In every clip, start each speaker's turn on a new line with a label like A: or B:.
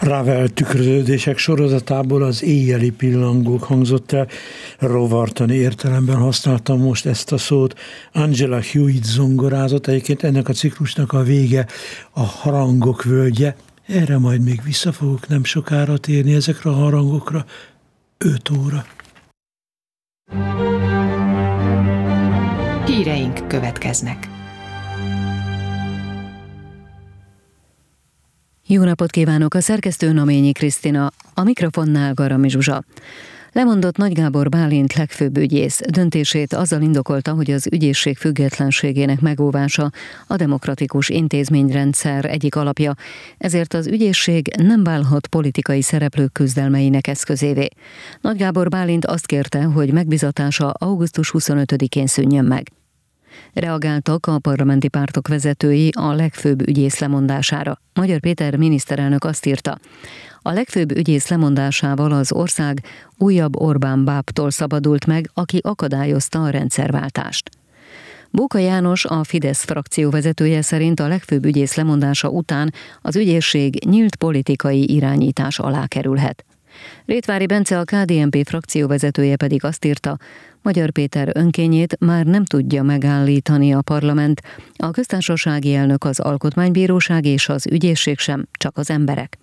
A: Ravel tükröződések sorozatából az éjjeli pillangók hangzott el. Rovartani értelemben használtam most ezt a szót. Angela Hewitt zongorázott, egyébként ennek a ciklusnak a vége a harangok völgye. Erre majd még vissza fogok nem sokára térni, ezekre a harangokra. 5 óra.
B: Híreink következnek.
C: Jó napot kívánok, a szerkesztő Naményi Krisztina, a mikrofonnál Garami Zsuzsa. Lemondott Nagy Gábor Bálint legfőbb ügyész. Döntését azzal indokolta, hogy az ügyészség függetlenségének megóvása a demokratikus intézményrendszer egyik alapja, ezért az ügyészség nem válhat politikai szereplők küzdelmeinek eszközévé. Nagy Gábor Bálint azt kérte, hogy megbizatása augusztus 25-én szűnjön meg. Reagáltak a parlamenti pártok vezetői a legfőbb ügyész lemondására. Magyar Péter miniszterelnök azt írta: a legfőbb ügyész lemondásával az ország újabb Orbán bábtól szabadult meg, aki akadályozta a rendszerváltást. Bóka János, a Fidesz frakció vezetője szerint a legfőbb ügyész lemondása után az ügyészség nyílt politikai irányítás alá kerülhet. Rétvári Bence, a KDNP frakció vezetője pedig azt írta: Magyar Péter önkényét már nem tudja megállítani a parlament, a köztársasági elnök, az alkotmánybíróság és az ügyészség sem, csak az emberek.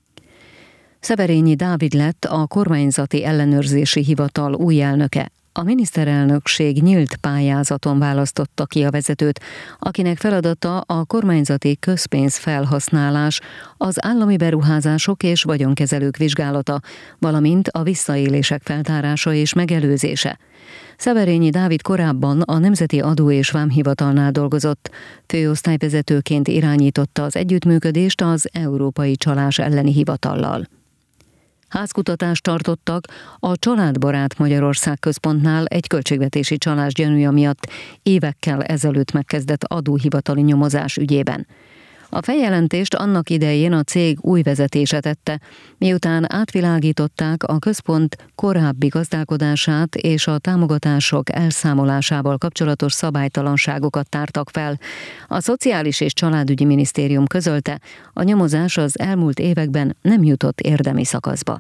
C: Szeverényi Dávid lett a kormányzati ellenőrzési hivatal új elnöke. A miniszterelnökség nyílt pályázaton választotta ki a vezetőt, akinek feladata a kormányzati közpénz felhasználás, az állami beruházások és vagyonkezelők vizsgálata, valamint a visszaélések feltárása és megelőzése. Szeverényi Dávid korábban a Nemzeti Adó- és Vámhivatalnál dolgozott, főosztályvezetőként irányította az együttműködést az Európai Csalás elleni hivatallal. Házkutatást tartottak a Családbarát Magyarország Központnál egy költségvetési csalás gyanúja miatt évekkel ezelőtt megkezdett adóhivatali nyomozás ügyében. A feljelentést annak idején a cég új vezetése tette, miután átvilágították a központ korábbi gazdálkodását és a támogatások elszámolásával kapcsolatos szabálytalanságokat tártak fel. A Szociális és Családügyi Minisztérium közölte, a nyomozás az elmúlt években nem jutott érdemi szakaszba.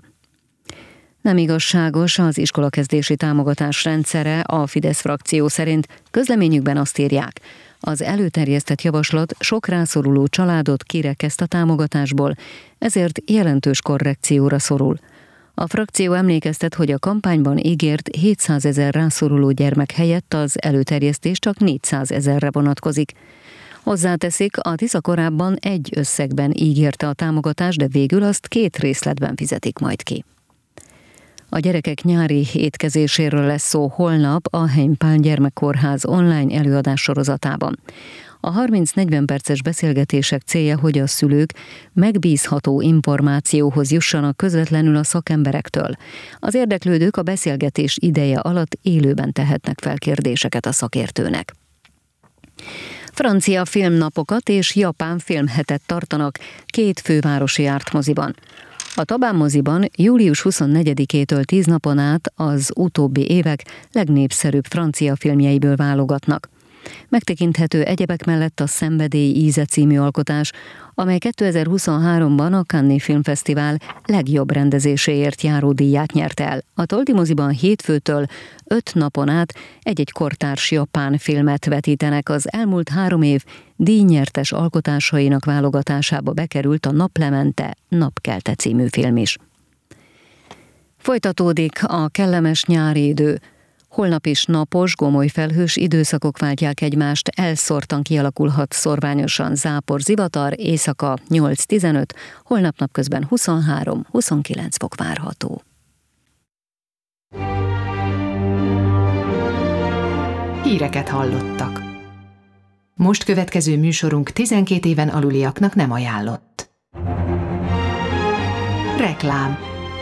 C: Nem igazságos az iskolakezdési támogatás rendszere, a Fidesz frakció szerint. Közleményükben azt írják: az előterjesztett javaslat sok rászoruló családot kirekeszt a támogatásból, ezért jelentős korrekcióra szorul. A frakció emlékeztet, hogy a kampányban ígért 700 000 rászoruló gyermek helyett az előterjesztés csak 400 000-re vonatkozik. Hozzáteszik, a Tisza korábban egy összegben ígérte a támogatást, de végül azt 2 részletben fizetik majd ki. A gyerekek nyári étkezéséről lesz szó holnap a Heimpál Gyermekkórház online előadás sorozatában. A 30-40 perces beszélgetések célja, hogy a szülők megbízható információhoz jussanak közvetlenül a szakemberektől. Az érdeklődők a beszélgetés ideje alatt élőben tehetnek fel kérdéseket a szakértőnek. Francia filmnapokat és japán filmhetet tartanak 2 fővárosi ártmoziban. A Tabán moziban július 24-től 10 napon át az utóbbi évek legnépszerűbb francia filmjeiből válogatnak. Megtekinthető egyebek mellett a Szenvedély íze című alkotás, amely 2023-ban a Cannes-i Filmfesztivál legjobb rendezéséért járó díját nyerte el. A Toldi moziban hétfőtől 5 napon át egy-egy kortárs japán filmet vetítenek. Az elmúlt 3 év díjnyertes alkotásainak válogatásába bekerült a Naplemente, Napkelte című film is. Folytatódik a kellemes nyári idő. Holnap is napos, gomoly felhős időszakok váltják egymást, elszórtan kialakulhat szorványosan zápor, zivatar, éjszaka 8-15, holnap napközben 23-29 fok várható.
B: Híreket hallottak. Most következő műsorunk 12 éven aluliaknak nem ajánlott. Reklám.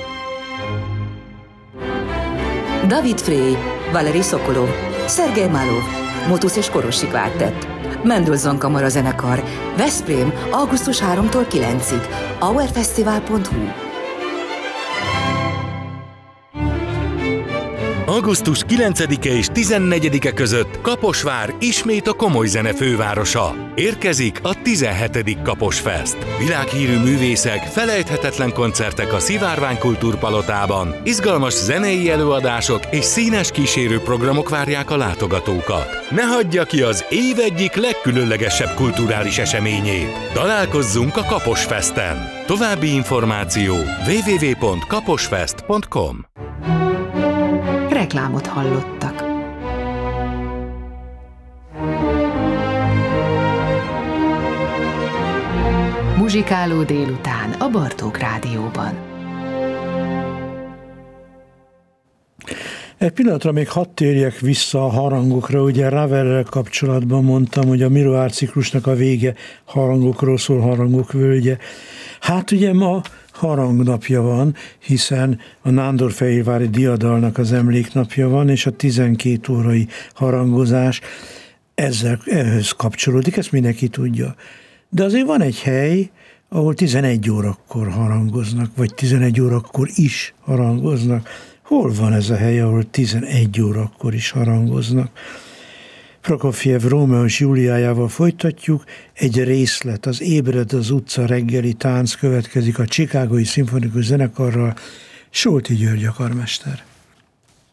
D: David Frey, Valeri Szokolov, Szergej Malov, Motusz és Korosi Kvártett, Mendelssohn Kamarazenekar, Veszprém, augusztus 3-tól 9-ig, auerfesztivál.hu.
E: Augusztus 9-e és 14-e között Kaposvár ismét a komoly zene fővárosa. Érkezik a 17. Kaposfest. Világhírű művészek, felejthetetlen koncertek a Szivárvány Kultúrpalotában, izgalmas zenei előadások és színes kísérő programok várják a látogatókat. Ne hagyja ki az év egyik legkülönlegesebb kulturális eseményét. Találkozzunk a Kaposfesten. További információ www.kaposfest.com.
B: Reklámot hallottak. Muzsikáló délután a Bartók Rádióban.
A: Egy pillanatra még hadd térjek vissza a harangokra. Ugye Ravellel kapcsolatban mondtam, hogy a Miroir ciklusnak a vége harangokról szól, harangok völgye. Hát ugye ma harangnapja van, hiszen a Nándorfehérvári diadalnak az emléknapja van, és a 12 órai harangozás ehhez kapcsolódik, ezt mindenki tudja. De azért van egy hely, ahol 11 órakor harangoznak, vagy 11 órakor is harangoznak. Hol van ez a hely, ahol 11 órakor is harangoznak? Prokofjev Rómeó és Júliájával folytatjuk. Egy részlet, az Ébred az utca reggeli tánc következik a Chicagói Szimfonikus Zenekarral. Solti György a karmester.